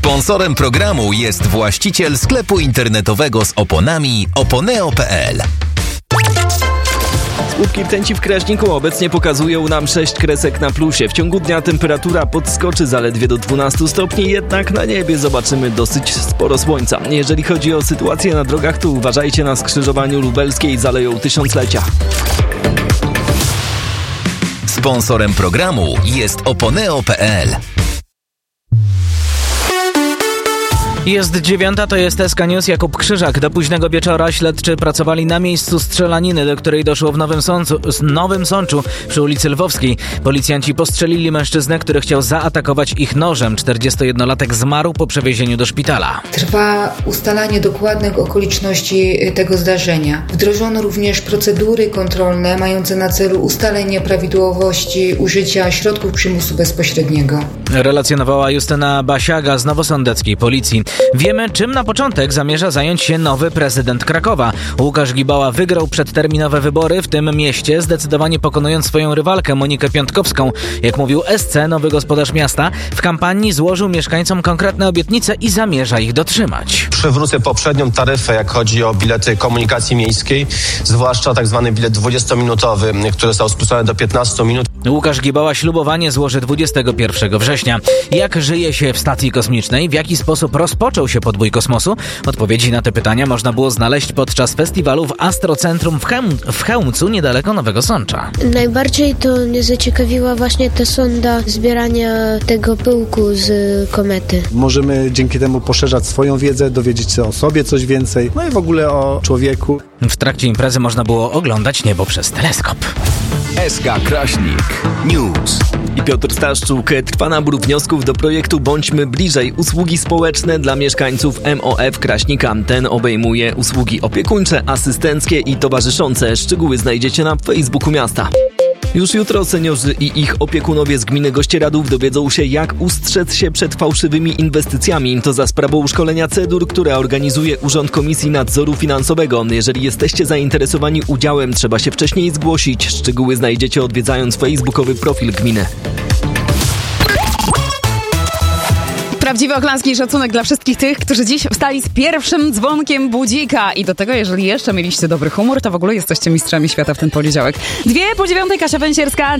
Sponsorem programu jest właściciel sklepu internetowego z oponami oponeo.pl. Słupki rtęci w Kraśniku obecnie pokazują nam 6 kresek na plusie. W ciągu dnia temperatura podskoczy zaledwie do 12 stopni, jednak na niebie zobaczymy dosyć sporo słońca. Jeżeli chodzi o sytuację na drogach, to uważajcie na skrzyżowaniu lubelskiej z Aleją Tysiąclecia. Sponsorem programu jest oponeo.pl. Jest 9, to jest SK News, Jakub Krzyżak. Do późnego wieczora śledczy pracowali na miejscu strzelaniny, do której doszło w Nowym Sączu przy ulicy Lwowskiej. Policjanci postrzelili mężczyznę, który chciał zaatakować ich nożem. 41-latek zmarł po przewiezieniu do szpitala. Trwa ustalanie dokładnych okoliczności tego zdarzenia. Wdrożono również procedury kontrolne mające na celu ustalenie prawidłowości użycia środków przymusu bezpośredniego. Relacjonowała Justyna Basiaga z Nowosądeckiej Policji. Wiemy, czym na początek zamierza zająć się nowy prezydent Krakowa. Łukasz Gibała wygrał przedterminowe wybory w tym mieście, zdecydowanie pokonując swoją rywalkę Monikę Piątkowską. Jak mówił SC, nowy gospodarz miasta, w kampanii złożył mieszkańcom konkretne obietnice i zamierza ich dotrzymać. Przywrócę poprzednią taryfę, jak chodzi o bilety komunikacji miejskiej, zwłaszcza tak zwany bilet 20-minutowy, który został skrócony do 15 minut. Łukasz Gibała ślubowanie złoży 21 września. Jak żyje się w stacji kosmicznej? W jaki sposób rozpoczął się podbój kosmosu? Odpowiedzi na te pytania można było znaleźć podczas festiwalu w Astrocentrum w Chełmcu, niedaleko Nowego Sącza. Najbardziej to mnie zaciekawiła właśnie ta sonda zbierania tego pyłku z komety. Możemy dzięki temu poszerzać swoją wiedzę, dowiedzieć się o sobie coś więcej, no i w ogóle o człowieku. W trakcie imprezy można było oglądać niebo przez teleskop. SK Kraśnik News. I Piotr Staszczuk. Trwa nabór wniosków do projektu Bądźmy Bliżej. Usługi społeczne dla mieszkańców MOF Kraśnika. Ten obejmuje usługi opiekuńcze, asystenckie i towarzyszące. Szczegóły znajdziecie na Facebooku miasta. Już jutro seniorzy i ich opiekunowie z gminy Gościeradów dowiedzą się, jak ustrzec się przed fałszywymi inwestycjami. To za sprawą szkolenia CEDUR, które organizuje Urząd Komisji Nadzoru Finansowego. Jeżeli jesteście zainteresowani udziałem, trzeba się wcześniej zgłosić. Szczegóły znajdziecie odwiedzając facebookowy profil gminy. Prawdziwy oklaski i szacunek dla wszystkich tych, którzy dziś wstali z pierwszym dzwonkiem budzika. I do tego, jeżeli jeszcze mieliście dobry humor, to w ogóle jesteście mistrzami świata w ten poniedziałek. 8:02, Kasia Węsierska.